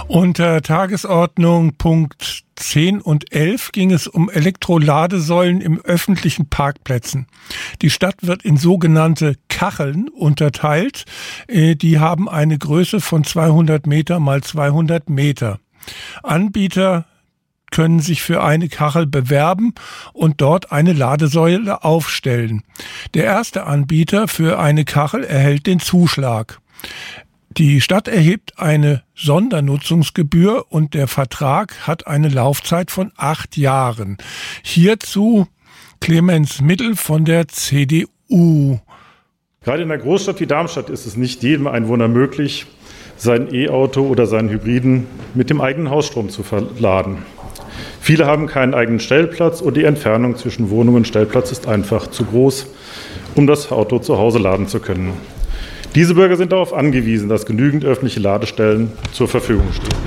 Unter Tagesordnung Punkt 10 und 11 ging es um Elektroladesäulen im öffentlichen Parkplätzen. Die Stadt wird in sogenannte Kacheln unterteilt. Die haben eine Größe von 200 Meter mal 200 Meter. Anbieter können sich für eine Kachel bewerben und dort eine Ladesäule aufstellen. Der erste Anbieter für eine Kachel erhält den Zuschlag. Die Stadt erhebt eine Sondernutzungsgebühr und der Vertrag hat eine Laufzeit von 8 Jahren. Hierzu Clemens Mittel von der CDU. Gerade in einer Großstadt wie Darmstadt ist es nicht jedem Einwohner möglich, sein E-Auto oder seinen Hybriden mit dem eigenen Hausstrom zu verladen. Viele haben keinen eigenen Stellplatz und die Entfernung zwischen Wohnung und Stellplatz ist einfach zu groß, um das Auto zu Hause laden zu können. Diese Bürger sind darauf angewiesen, dass genügend öffentliche Ladestellen zur Verfügung stehen.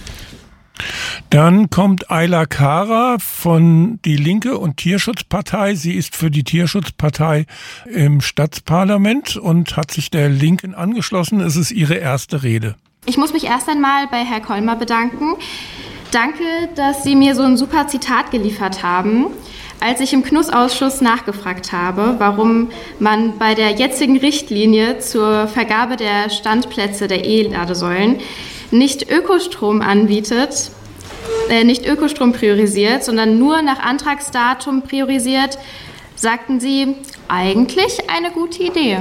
Dann kommt Ayla Kara von Die Linke und Tierschutzpartei. Sie ist für die Tierschutzpartei im Stadtparlament und hat sich der Linken angeschlossen. Es ist ihre erste Rede. Ich muss mich erst einmal bei Herrn Kolmer bedanken. Danke, dass Sie mir so ein super Zitat geliefert haben. Als ich im Knuss-Ausschuss nachgefragt habe, warum man bei der jetzigen Richtlinie zur Vergabe der Standplätze der E-Ladesäulen nicht Ökostrom anbietet, nicht Ökostrom priorisiert, sondern nur nach Antragsdatum priorisiert, sagten Sie, eigentlich eine gute Idee.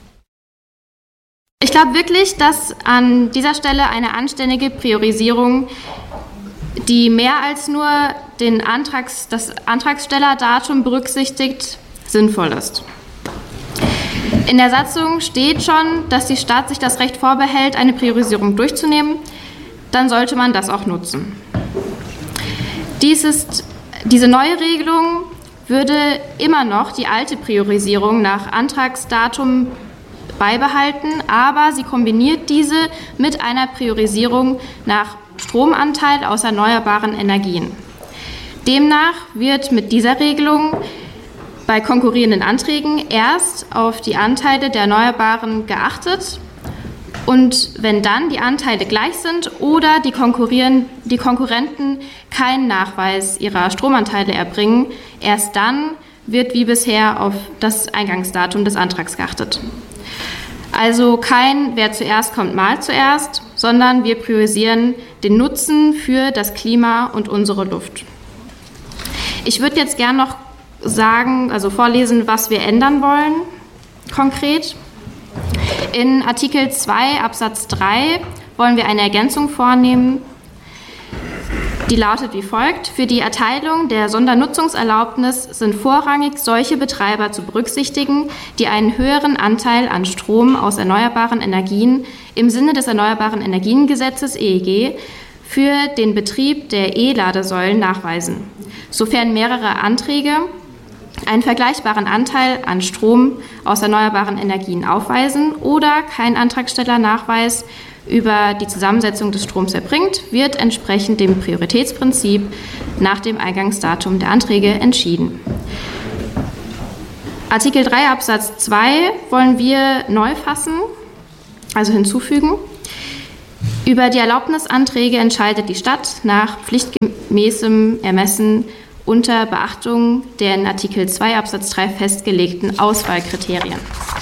Ich glaube wirklich, dass an dieser Stelle eine anständige Priorisierung, die mehr als nur das Antragstellerdatum berücksichtigt, sinnvoll ist. In der Satzung steht schon, dass die Stadt sich das Recht vorbehält, eine Priorisierung durchzunehmen. Dann sollte man das auch nutzen. Diese neue Regelung würde immer noch die alte Priorisierung nach Antragsdatum beibehalten, aber sie kombiniert diese mit einer Priorisierung nach Stromanteil aus erneuerbaren Energien. Demnach wird mit dieser Regelung bei konkurrierenden Anträgen erst auf die Anteile der Erneuerbaren geachtet und wenn dann die Anteile gleich sind oder die Konkurrenten keinen Nachweis ihrer Stromanteile erbringen, erst dann wird wie bisher auf das Eingangsdatum des Antrags geachtet. Also kein wer zuerst kommt, mal zuerst, sondern wir priorisieren den Nutzen für das Klima und unsere Luft. Ich würde jetzt gern noch vorlesen, was wir ändern wollen, konkret. In Artikel 2 Absatz 3 wollen wir eine Ergänzung vornehmen, die lautet wie folgt: Für die Erteilung der Sondernutzungserlaubnis sind vorrangig solche Betreiber zu berücksichtigen, die einen höheren Anteil an Strom aus erneuerbaren Energien im Sinne des Erneuerbaren Energiengesetzes EEG für den Betrieb der E-Ladesäulen nachweisen, sofern mehrere Anträge einen vergleichbaren Anteil an Strom aus erneuerbaren Energien aufweisen oder kein Antragstellernachweis über die Zusammensetzung des Stroms erbringt, wird entsprechend dem Prioritätsprinzip nach dem Eingangsdatum der Anträge entschieden. Artikel 3 Absatz 2 wollen wir neu fassen, also hinzufügen. Über die Erlaubnisanträge entscheidet die Stadt nach pflichtgemäßem Ermessen unter Beachtung der in Artikel 2 Absatz 3 festgelegten Auswahlkriterien.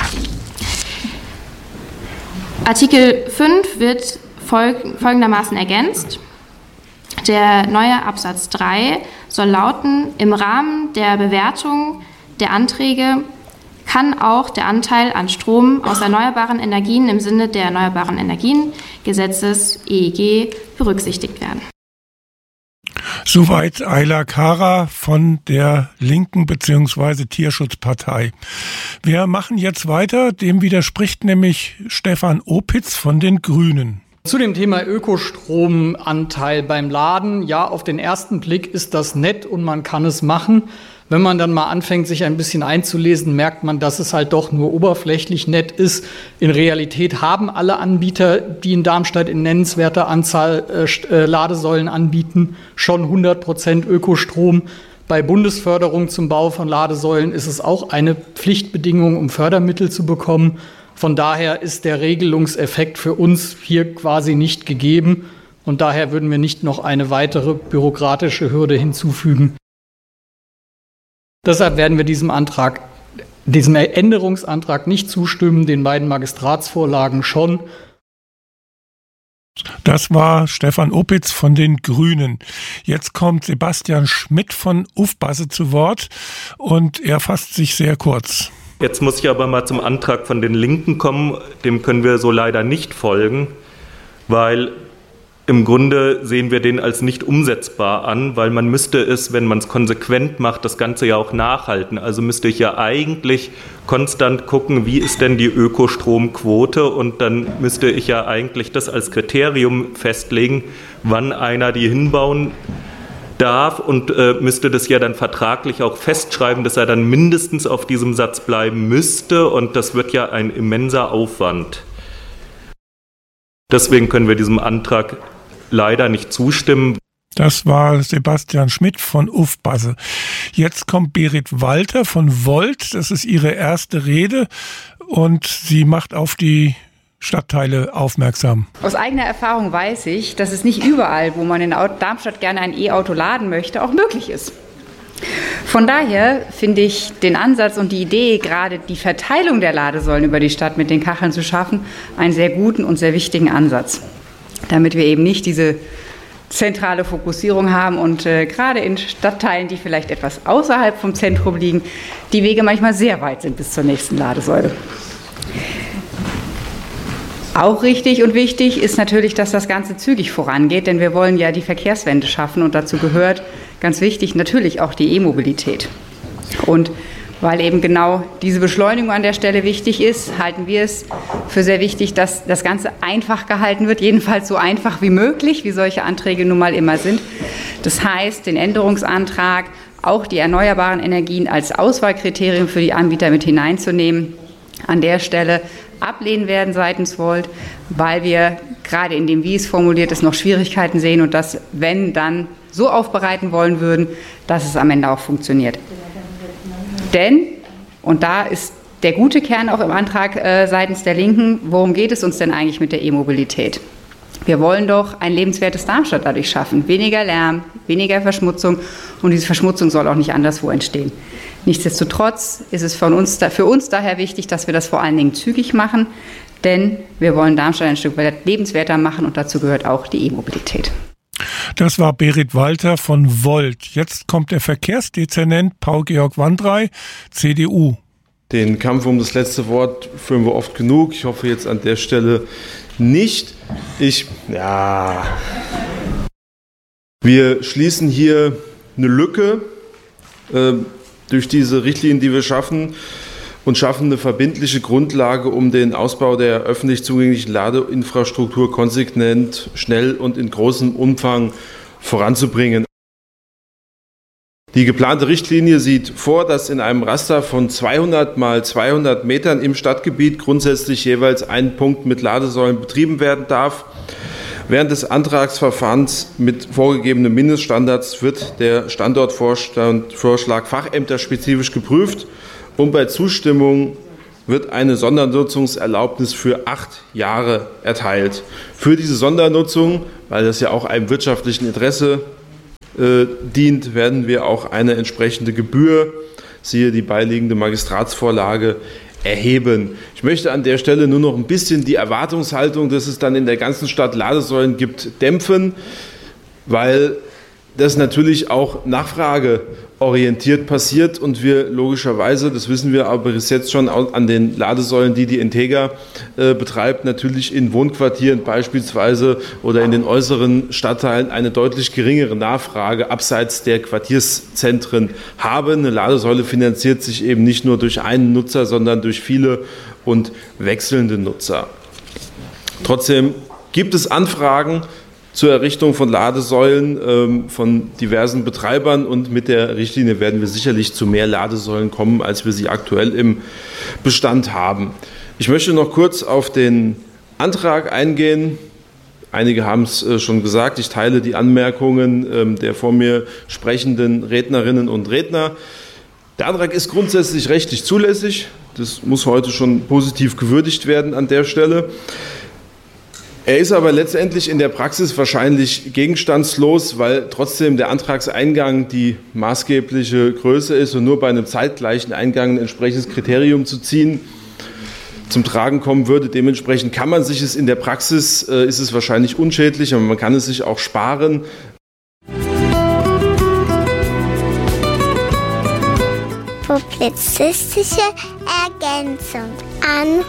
Artikel 5 wird folgendermaßen ergänzt. Der neue Absatz 3 soll lauten: Im Rahmen der Bewertung der Anträge kann auch der Anteil an Strom aus erneuerbaren Energien im Sinne der Erneuerbaren Energiengesetzes EEG berücksichtigt werden. Soweit Ayla Kara von der Linken bzw. Tierschutzpartei. Wir machen jetzt weiter, dem widerspricht nämlich Stefan Opitz von den Grünen. Zu dem Thema Ökostromanteil beim Laden. Ja, auf den ersten Blick ist das nett und man kann es machen. Wenn man dann mal anfängt, sich ein bisschen einzulesen, merkt man, dass es halt doch nur oberflächlich nett ist. In Realität haben alle Anbieter, die in Darmstadt in nennenswerter Anzahl Ladesäulen anbieten, schon 100% Ökostrom. Bei Bundesförderung zum Bau von Ladesäulen ist es auch eine Pflichtbedingung, um Fördermittel zu bekommen. Von daher ist der Regelungseffekt für uns hier quasi nicht gegeben. Und daher würden wir nicht noch eine weitere bürokratische Hürde hinzufügen. Deshalb werden wir diesem Änderungsantrag nicht zustimmen, den beiden Magistratsvorlagen schon. Das war Stefan Opitz von den Grünen. Jetzt kommt Sebastian Schmidt von UFBASE zu Wort und er fasst sich sehr kurz. Jetzt muss ich aber mal zum Antrag von den Linken kommen. Dem können wir so leider nicht folgen, weil im Grunde sehen wir den als nicht umsetzbar an, weil man müsste es, wenn man es konsequent macht, das Ganze ja auch nachhalten. Also müsste ich ja eigentlich konstant gucken, wie ist denn die Ökostromquote, und dann müsste ich ja eigentlich das als Kriterium festlegen, wann einer die hinbauen darf, und müsste das ja dann vertraglich auch festschreiben, dass er dann mindestens auf diesem Satz bleiben müsste, und das wird ja ein immenser Aufwand. Deswegen können wir diesem Antrag leider nicht zustimmen. Das war Sebastian Schmidt von UFBASE. Jetzt kommt Berit Walter von Volt. Das ist ihre erste Rede und sie macht auf die Stadtteile aufmerksam. Aus eigener Erfahrung weiß ich, dass es nicht überall, wo man in Darmstadt gerne ein E-Auto laden möchte, auch möglich ist. Von daher finde ich den Ansatz und die Idee, gerade die Verteilung der Ladesäulen über die Stadt mit den Kacheln zu schaffen, einen sehr guten und sehr wichtigen Ansatz, damit wir eben nicht diese zentrale Fokussierung haben und gerade in Stadtteilen, die vielleicht etwas außerhalb vom Zentrum liegen, die Wege manchmal sehr weit sind bis zur nächsten Ladesäule. Auch richtig und wichtig ist natürlich, dass das Ganze zügig vorangeht, denn wir wollen ja die Verkehrswende schaffen und dazu gehört ganz wichtig natürlich auch die E-Mobilität. Und weil eben genau diese Beschleunigung an der Stelle wichtig ist, halten wir es für sehr wichtig, dass das Ganze einfach gehalten wird, jedenfalls so einfach wie möglich, wie solche Anträge nun mal immer sind. Das heißt, den Änderungsantrag, auch die erneuerbaren Energien als Auswahlkriterium für die Anbieter mit hineinzunehmen, an der Stelle ablehnen werden seitens Volt, weil wir gerade in dem, wie es formuliert ist, noch Schwierigkeiten sehen und das, wenn, dann so aufbereiten wollen würden, dass es am Ende auch funktioniert. Denn, und da ist der gute Kern auch im Antrag seitens der Linken, worum geht es uns denn eigentlich mit der E-Mobilität? Wir wollen doch ein lebenswertes Darmstadt dadurch schaffen. Weniger Lärm, weniger Verschmutzung, und diese Verschmutzung soll auch nicht anderswo entstehen. Nichtsdestotrotz ist es für uns daher wichtig, dass wir das vor allen Dingen zügig machen, denn wir wollen Darmstadt ein Stück weit lebenswerter machen und dazu gehört auch die E-Mobilität. Das war Berit Walter von Volt. Jetzt kommt der Verkehrsdezernent Paul-Georg Wandrey, CDU. Den Kampf um das letzte Wort führen wir oft genug. Ich hoffe jetzt an der Stelle nicht. Wir schließen hier eine Lücke durch diese Richtlinien, die wir schaffen, und schaffen eine verbindliche Grundlage, um den Ausbau der öffentlich zugänglichen Ladeinfrastruktur konsequent, schnell und in großem Umfang voranzubringen. Die geplante Richtlinie sieht vor, dass in einem Raster von 200 mal 200 Metern im Stadtgebiet grundsätzlich jeweils ein Punkt mit Ladesäulen betrieben werden darf. Während des Antragsverfahrens mit vorgegebenen Mindeststandards wird der Standortvorschlag fachämterspezifisch geprüft und bei Zustimmung wird eine Sondernutzungserlaubnis für 8 Jahre erteilt. Für diese Sondernutzung, weil das ja auch einem wirtschaftlichen Interesse dient, werden wir auch eine entsprechende Gebühr, siehe die beiliegende Magistratsvorlage, erheben. Ich möchte an der Stelle nur noch ein bisschen die Erwartungshaltung, dass es dann in der ganzen Stadt Ladesäulen gibt, dämpfen, weil das natürlich auch nachfrageorientiert passiert und wir logischerweise, das wissen wir aber bis jetzt schon an den Ladesäulen, die Integra betreibt, natürlich in Wohnquartieren beispielsweise oder in den äußeren Stadtteilen eine deutlich geringere Nachfrage abseits der Quartierszentren haben. Eine Ladesäule finanziert sich eben nicht nur durch einen Nutzer, sondern durch viele und wechselnde Nutzer. Trotzdem gibt es Anfragen zur Errichtung von Ladesäulen von diversen Betreibern und mit der Richtlinie werden wir sicherlich zu mehr Ladesäulen kommen, als wir sie aktuell im Bestand haben. Ich möchte noch kurz auf den Antrag eingehen. Einige haben es schon gesagt, ich teile die Anmerkungen der vor mir sprechenden Rednerinnen und Redner. Der Antrag ist grundsätzlich rechtlich zulässig. Das muss heute schon positiv gewürdigt werden an der Stelle. Er ist aber letztendlich in der Praxis wahrscheinlich gegenstandslos, weil trotzdem der Antragseingang die maßgebliche Größe ist und nur bei einem zeitgleichen Eingang ein entsprechendes Kriterium zu ziehen zum Tragen kommen würde. Dementsprechend kann man sich es in der Praxis, ist es wahrscheinlich unschädlich, aber man kann es sich auch sparen. Publizistische Ergänzung an.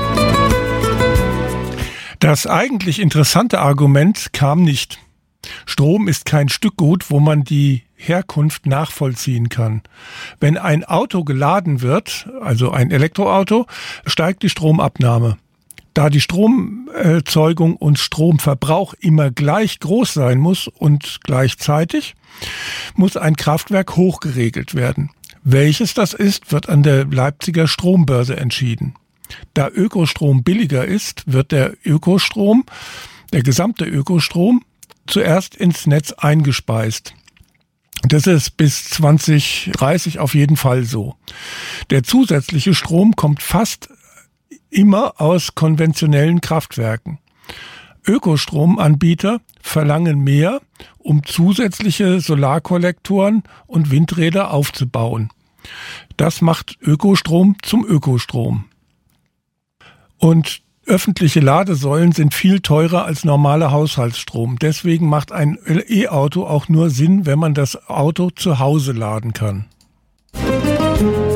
Das eigentlich interessante Argument kam nicht. Strom ist kein Stückgut, wo man die Herkunft nachvollziehen kann. Wenn ein Auto geladen wird, also ein Elektroauto, steigt die Stromabnahme. Da die Stromerzeugung und Stromverbrauch immer gleich groß sein muss und gleichzeitig, muss ein Kraftwerk hochgeregelt werden. Welches das ist, wird an der Leipziger Strombörse entschieden. Da Ökostrom billiger ist, wird der gesamte Ökostrom, zuerst ins Netz eingespeist. Das ist bis 2030 auf jeden Fall so. Der zusätzliche Strom kommt fast immer aus konventionellen Kraftwerken. Ökostromanbieter verlangen mehr, um zusätzliche Solarkollektoren und Windräder aufzubauen. Das macht Ökostrom zum Ökostrom. Und öffentliche Ladesäulen sind viel teurer als normaler Haushaltsstrom. Deswegen macht ein E-Auto auch nur Sinn, wenn man das Auto zu Hause laden kann.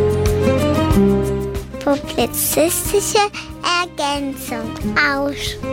Publizistische Ergänzung aus.